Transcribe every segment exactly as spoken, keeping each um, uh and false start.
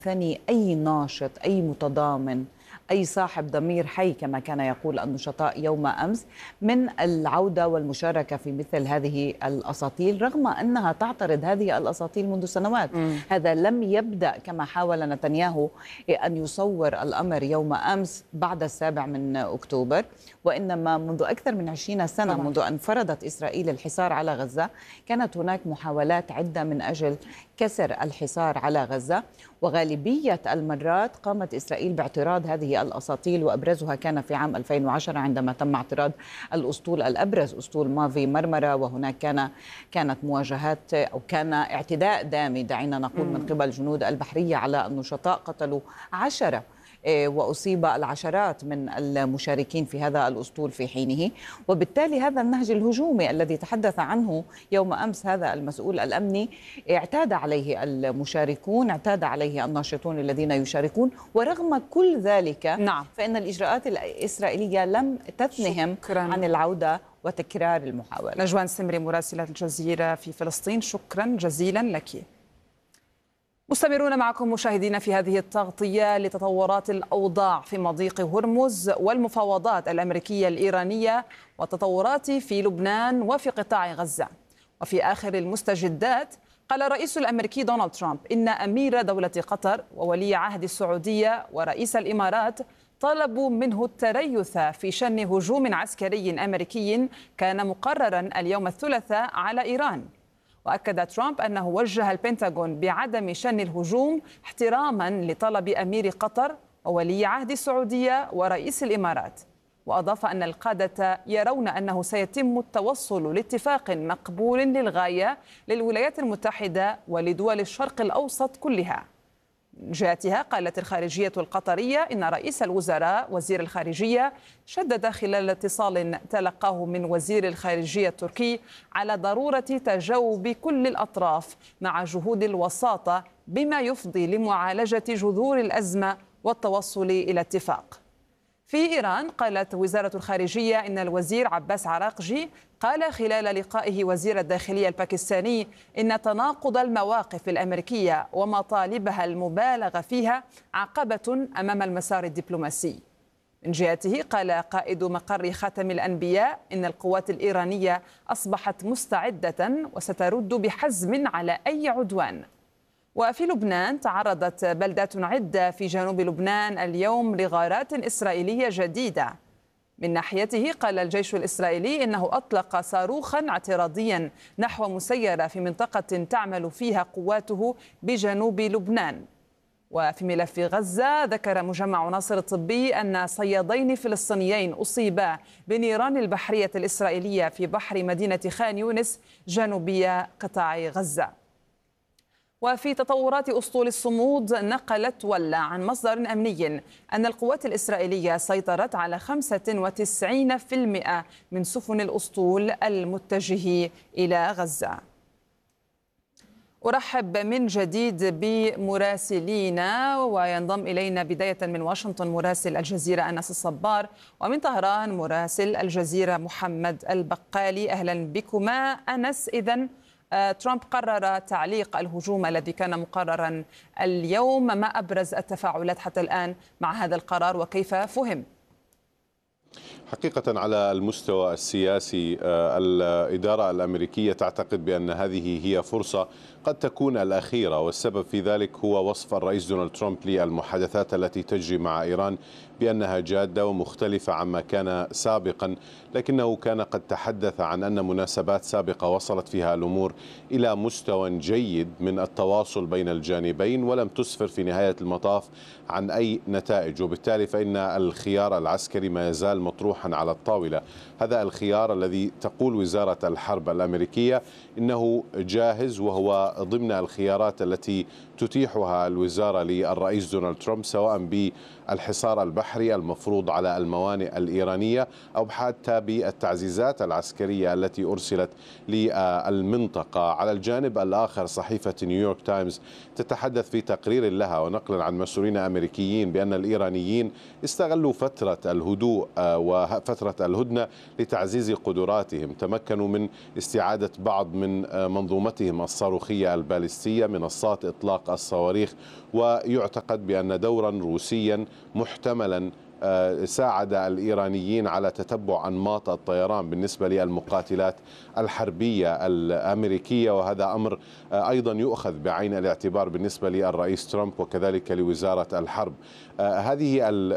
ثاني أي ناشط، أي متضامن، أي صاحب ضمير حي كما كان يقول النشطاء يوم أمس من العودة والمشاركة في مثل هذه الأساطيل، رغم أنها تعترض هذه الأساطيل منذ سنوات. مم. هذا لم يبدأ كما حاول نتنياهو أن يصور الأمر يوم أمس بعد السابع من أكتوبر، وإنما منذ أكثر من عشرين سنة طبعا. منذ أن فرضت إسرائيل الحصار على غزة كانت هناك محاولات عدة من أجل كسر الحصار على غزة، وغالبية المرات قامت إسرائيل باعتراض هذه الأساطيل، وأبرزها كان في عام ألفين وعشرة عندما تم اعتراض الأسطول الأبرز أسطول مافي مرمرة، وهناك كان كانت مواجهات أو كان اعتداء دامي دعينا نقول من قبل جنود البحرية على النشطاء، قتلوا عشرة وأصيب العشرات من المشاركين في هذا الأسطول في حينه. وبالتالي هذا النهج الهجومي الذي تحدث عنه يوم أمس هذا المسؤول الأمني اعتاد عليه المشاركون، اعتاد عليه الناشطون الذين يشاركون، ورغم كل ذلك نعم. فإن الإجراءات الإسرائيلية لم تتنهم شكراً. عن العودة وتكرار المحاولة. نجوان سمري مراسلة الجزيرة في فلسطين، شكرا جزيلا لك. مستمرون معكم مشاهدينا في هذه التغطية لتطورات الأوضاع في مضيق هرمز والمفاوضات الأمريكية الإيرانية والتطورات في لبنان وفي قطاع غزة. وفي آخر المستجدات قال الرئيس الأمريكي دونالد ترامب إن أمير دولة قطر وولي عهد السعودية ورئيس الإمارات طلبوا منه التريث في شن هجوم عسكري أمريكي كان مقررا اليوم الثلاثاء على إيران. وأكد ترامب أنه وجه البنتاغون بعدم شن الهجوم احتراما لطلب أمير قطر وولي عهد السعودية ورئيس الإمارات. وأضاف أن القادة يرون أنه سيتم التوصل لاتفاق مقبول للغاية للولايات المتحدة ولدول الشرق الأوسط كلها. من جهتها قالت الخارجية القطرية إن رئيس الوزراء وزير الخارجية شدد خلال اتصال تلقاه من وزير الخارجية التركي على ضرورة تجاوب كل الأطراف مع جهود الوساطة بما يفضي لمعالجة جذور الأزمة والتوصل إلى اتفاق. في إيران قالت وزارة الخارجية إن الوزير عباس عراقجي قال خلال لقائه وزير الداخلية الباكستاني إن تناقض المواقف الأمريكية ومطالبها المبالغ فيها عقبة أمام المسار الدبلوماسي. من جهته قال قائد مقر خاتم الأنبياء إن القوات الإيرانية أصبحت مستعدة وسترد بحزم على أي عدوان. وفي لبنان تعرضت بلدات عدة في جنوب لبنان اليوم لغارات إسرائيلية جديدة. من ناحيته قال الجيش الإسرائيلي إنه أطلق صاروخا اعتراضيا نحو مسيرة في منطقة تعمل فيها قواته بجنوب لبنان. وفي ملف غزة ذكر مجمع ناصر الطبي أن صيادين فلسطينيين أصيبا بنيران البحرية الإسرائيلية في بحر مدينة خان يونس جنوبي قطاع غزة. وفي تطورات أسطول الصمود نقلت ولا عن مصدر أمني أن القوات الإسرائيلية سيطرت على خمسة وتسعين بالمئة من سفن الأسطول المتجه إلى غزة. أرحب من جديد بمراسلينا، وينضم إلينا بداية من واشنطن مراسل الجزيرة أنس الصبار، ومن طهران مراسل الجزيرة محمد البقالي. أهلا بكما. أنس، إذن ترامب قرر تعليق الهجوم الذي كان مقررا اليوم، ما أبرز التفاعلات حتى الآن مع هذا القرار وكيف فهم؟ حقيقة على المستوى السياسي الإدارة الأمريكية تعتقد بأن هذه هي فرصة قد تكون الأخيرة، والسبب في ذلك هو وصف الرئيس دونالد ترامب للمحادثات التي تجري مع إيران بأنها جادة ومختلفة عما كان سابقا، لكنه كان قد تحدث عن أن مناسبات سابقة وصلت فيها الأمور إلى مستوى جيد من التواصل بين الجانبين ولم تسفر في نهاية المطاف عن أي نتائج، وبالتالي فإن الخيار العسكري ما يزال مطروحا على الطاولة. هذا الخيار الذي تقول وزارة الحرب الأمريكية إنه جاهز، وهو ضمن الخيارات التي تتيحها الوزارة للرئيس دونالد ترامب، سواء بالحصار البحري المفروض على الموانئ الإيرانية أو حتى بالتعزيزات العسكرية التي أرسلت للمنطقة. على الجانب الآخر صحيفة نيويورك تايمز تتحدث في تقرير لها ونقلا عن مسؤولين أمريكيين بأن الإيرانيين استغلوا فترة الهدوء وفترة الهدنة لتعزيز قدراتهم، تمكنوا من استعادة بعض من منظومتهم الصاروخية البالستية، منصات إطلاق الصواريخ، ويعتقد بأن دورا روسيا محتملا ساعد الإيرانيين على تتبع أنماط الطيران بالنسبة للمقاتلات الحربية الأمريكية، وهذا أمر أيضا يؤخذ بعين الاعتبار بالنسبة للرئيس ترامب وكذلك لوزارة الحرب. هذه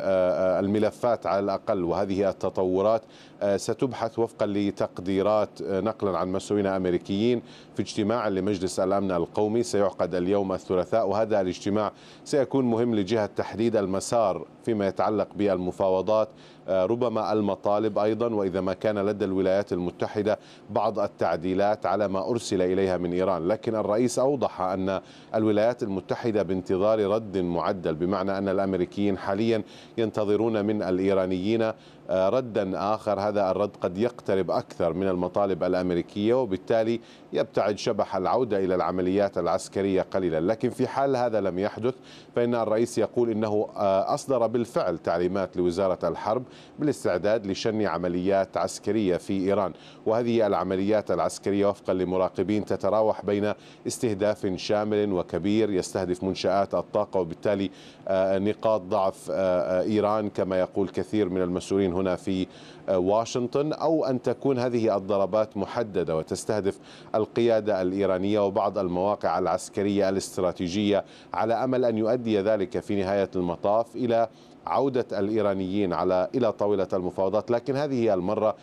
الملفات على الأقل وهذه التطورات ستبحث وفقا لتقديرات نقلا عن مسؤولين أمريكيين في اجتماع لمجلس الأمن القومي سيعقد اليوم الثلاثاء، وهذا الاجتماع سيكون مهم لجهة تحديد المسار فيما يتعلق بالمفاوضات، ربما المطالب أيضا، وإذا ما كان لدى الولايات المتحدة بعض التعديلات على ما أرسل إليها من إيران. لكن الرئيس أوضح أن الولايات المتحدة بانتظار رد معدل، بمعنى أن الأمريكيين حاليا ينتظرون من الإيرانيين ردا آخر، هذا الرد قد يقترب أكثر من المطالب الأمريكية، وبالتالي يبتعد شبح العودة إلى العمليات العسكرية قليلا. لكن في حال هذا لم يحدث فإن الرئيس يقول إنه أصدر بالفعل تعليمات لوزارة الحرب بالاستعداد لشن عمليات عسكرية في إيران، وهذه العمليات العسكرية وفقا لمراقبين تتراوح بين استهداف شامل وكبير يستهدف منشآت الطاقة وبالتالي نقاط ضعف إيران كما يقول كثير من المسؤولين هنا في واشنطن، أو أن تكون هذه الضربات محددة وتستهدف القيادة الإيرانية وبعض المواقع العسكرية الاستراتيجية، على أمل أن يؤدي ذلك في نهاية المطاف إلى عودة الإيرانيين على إلى طاولة المفاوضات، لكن هذه المرة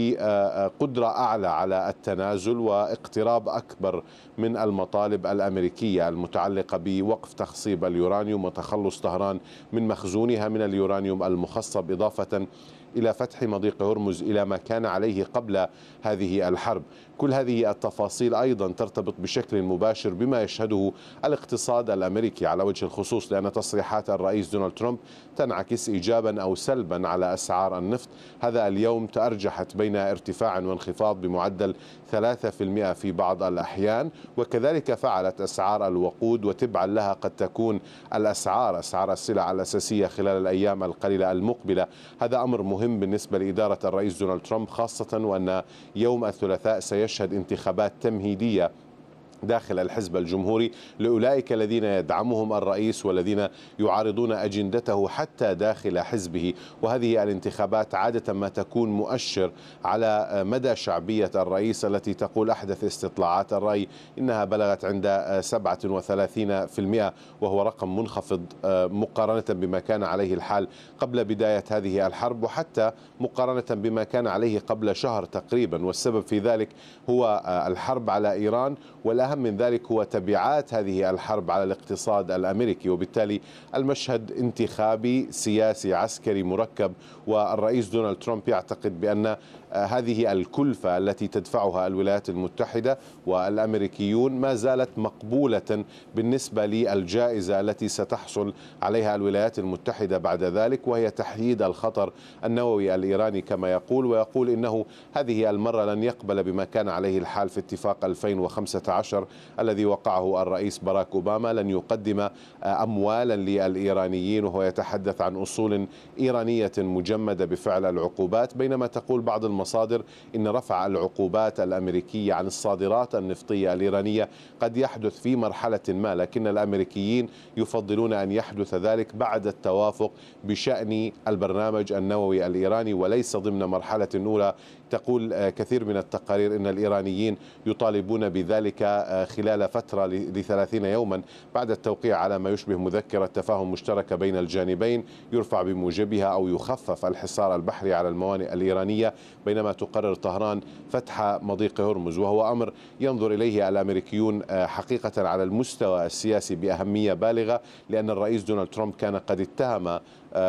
بقدرة أعلى على التنازل واقتراب أكبر من المطالب الأمريكية المتعلقة بوقف تخصيب اليورانيوم وتخلص طهران من مخزونها من اليورانيوم المخصب، إضافة إلى فتح مضيق هرمز إلى ما كان عليه قبل هذه الحرب. كل هذه التفاصيل أيضا ترتبط بشكل مباشر بما يشهده الاقتصاد الأمريكي على وجه الخصوص، لأن تصريحات الرئيس دونالد ترامب تنعكس إيجابا أو سلبا على أسعار النفط. هذا اليوم تأرجحت بين ارتفاع وانخفاض بمعدل ثلاثة بالمئة في بعض الأحيان، وكذلك فعلت أسعار الوقود، وتبعا لها قد تكون الأسعار أسعار السلع الأساسية خلال الأيام القليلة المقبلة. هذا أمر مهم بالنسبة لإدارة الرئيس دونالد ترامب، خاصة وأن يوم الثلاثاء سيشهد انتخابات تمهيدية داخل الحزب الجمهوري لأولئك الذين يدعمهم الرئيس والذين يعارضون أجندته حتى داخل حزبه، وهذه الانتخابات عادة ما تكون مؤشر على مدى شعبية الرئيس التي تقول أحدث استطلاعات الرأي إنها بلغت عند سبعة وثلاثين بالمئة، وهو رقم منخفض مقارنة بما كان عليه الحال قبل بداية هذه الحرب، وحتى مقارنة بما كان عليه قبل شهر تقريبا. والسبب في ذلك هو الحرب على إيران، والأهم من ذلك هو تبعات هذه الحرب على الاقتصاد الأمريكي، وبالتالي المشهد انتخابي سياسي عسكري مركب. والرئيس دونالد ترامب يعتقد بأن هذه الكلفة التي تدفعها الولايات المتحدة والأمريكيون ما زالت مقبولة بالنسبة للجائزة التي ستحصل عليها الولايات المتحدة بعد ذلك، وهي تحييد الخطر النووي الإيراني كما يقول. ويقول إنه هذه المرة لن يقبل بما كان عليه الحال في اتفاق ألفين وخمسة عشر الذي وقعه الرئيس باراك أوباما، لن يقدم أموالا للإيرانيين، وهو يتحدث عن أصول إيرانية مجمدة بفعل العقوبات، بينما تقول بعض المصادر إن رفع العقوبات الأمريكية عن الصادرات النفطية الإيرانية قد يحدث في مرحلة ما، لكن الأمريكيين يفضلون أن يحدث ذلك بعد التوافق بشأن البرنامج النووي الإيراني وليس ضمن مرحلة أولى. تقول كثير من التقارير إن الإيرانيين يطالبون بذلك خلال فترة لثلاثين يوما بعد التوقيع على ما يشبه مذكرة تفاهم مشتركة بين الجانبين يرفع بموجبها أو يخفف الحصار البحري على الموانئ الإيرانية، بينما تقرر طهران فتح مضيق هرمز، وهو أمر ينظر إليه الأمريكيون حقيقة على المستوى السياسي بأهمية بالغة، لأن الرئيس دونالد ترامب كان قد اتهم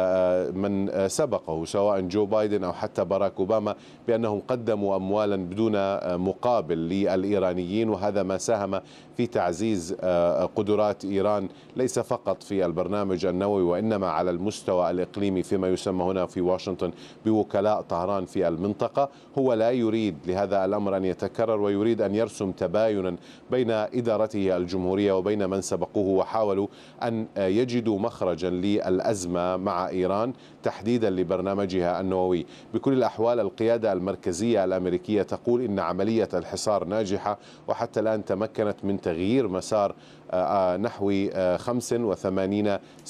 من سبقه سواء جو بايدن أو حتى باراك أوباما بأنهم قدموا أموالا بدون مقابل للإيرانيين، وهذا ما ساهم في تعزيز قدرات إيران ليس فقط في البرنامج النووي وإنما على المستوى الإقليمي فيما يسمى هنا في واشنطن بوكلاء طهران في المنطقة. هو لا يريد لهذا الأمر أن يتكرر، ويريد أن يرسم تباينا بين إدارته الجمهورية وبين من سبقوه، وحاولوا أن يجدوا مخرجا للأزمة مع إيران تحديدا لبرنامجها النووي. بكل الأحوال القيادة المركزية المركزية الأمريكية تقول إن عملية الحصار ناجحة، وحتى الآن تمكنت من تغيير مسار نحو خمس وثمانين